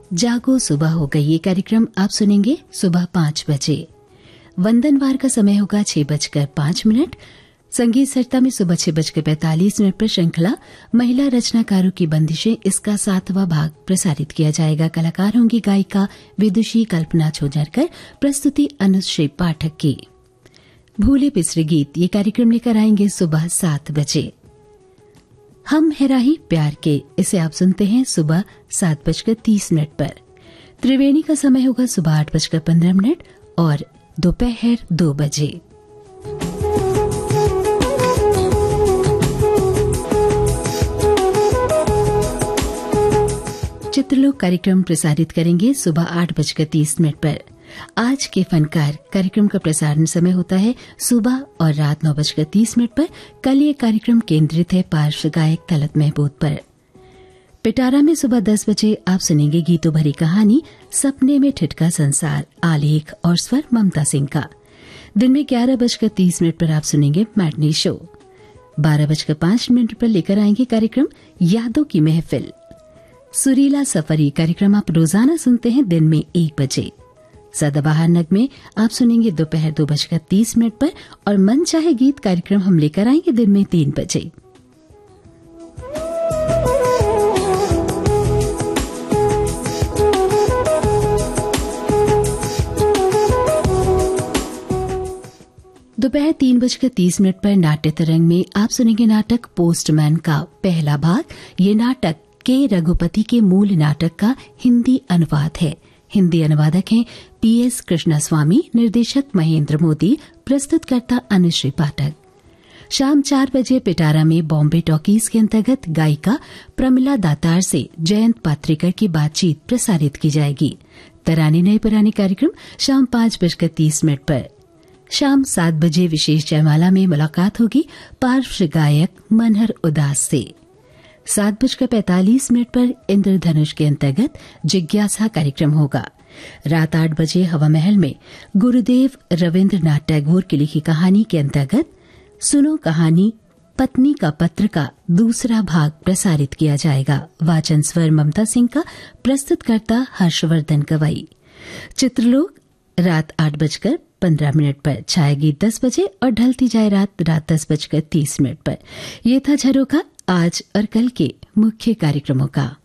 जागो सुबह हो गई। ये कार्यक्रम आप सुनेंगे सुबह 5 बजे। वंदनवार का समय होगा 6:05। संगीत सरिता में सुबह 6:45 पर श्रृंखला महिला रचनाकारों की बंदिशें, इसका 7वां भाग प्रसारित किया जाएगा। कलाकार होंगी गायिका विदुषी कल्पना छोजरकर, प्रस्तुति अनुश्री पाठक की। भूले बिसरे गीत ये कार्यक्रम लेकर आएंगे सुबह 7 बजे। हम है राही प्यार के, इसे आप सुनते हैं सुबह 7:30 पर। त्रिवेणी का समय होगा सुबह 8:15 और दोपहर 2 बजे। चित्रलोक कार्यक्रम प्रसारित करेंगे सुबह 8:30 पर। आज के फनकार कार्यक्रम का प्रसारण समय होता है सुबह और रात 9:30 पर। कल ये कार्यक्रम केंद्रित है पार्श्व गायक तलत महमूद पर। पिटारा में सुबह 10 बजे आप सुनेंगे गीतों भरी कहानी सपने में ठिठका संसार, आलेख और स्वर ममता सिंह का। दिन में 11:30 पर आप सुनेंगे मैटनी शो। 12:05 पर लेकर आएंगे कार्यक्रम यादों की महफिल। सुरीला सफरी कार्यक्रम आप रोजाना सुनते हैं दिन में 1 बजे। सदाबहार नगमे आप सुनेंगे दोपहर 2:30 पर और मन चाहे गीत कार्यक्रम हम लेकर आएंगे दिन में 3 बजे। दोपहर 3:30 पर नाट्य तरंग में आप सुनेंगे नाटक पोस्टमैन का पहला भाग। ये नाटक के रघुपति के मूल नाटक का हिंदी अनुवाद है। हिंदी अनुवादक हैं PS कृष्णस्वामी, निर्देशक महेंद्र मोदी, प्रस्तुतकर्ता अनुश्री पाठक। शाम 4 बजे पिटारा में बॉम्बे टॉकीज के अंतर्गत गायिका प्रमिला दातार से जयंत पात्रिकर की बातचीत प्रसारित की जाएगी। तराने नए पुराने कार्यक्रम शाम 5:30 पर। शाम 7 बजे विशेष जयमाला में मुलाकात होगी पार्श्व गायक मनहर उदास से। 7:45 पर इंद्रधनुष के अंतर्गत जिज्ञासा कार्यक्रम होगा। रात 8 बजे हवा महल में गुरुदेव रविंद्रनाथ टैगोर की लिखी कहानी के अंतर्गत सुनो कहानी पत्नी का पत्र का दूसरा भाग प्रसारित किया जाएगा। वाचन स्वर ममता सिंह का, प्रस्तुतकर्ता हर्षवर्धन गवाई। चित्रलोक रात 8:15 पर। छाया गीत 10 बजे और ढलती जाए रात 10:30 पर। यह था झरोखा आज और कल के मुख्य कार्यक्रमों का।